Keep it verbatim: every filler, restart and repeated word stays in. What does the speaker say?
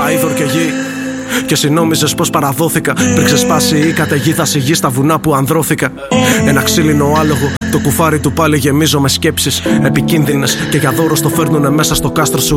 είδωρ και γη. Και εσύ νόμιζες πως παραδόθηκα πριν ξεσπάσει η καταιγίδα στη γη στα βουνά που ανδρώθηκα. Ένα ξύλινο άλογο, το κουφάρι του πάλι γεμίζω με σκέψεις επικίνδυνες. Και για δώρο στο φέρνουνε μέσα στο κάστρο σου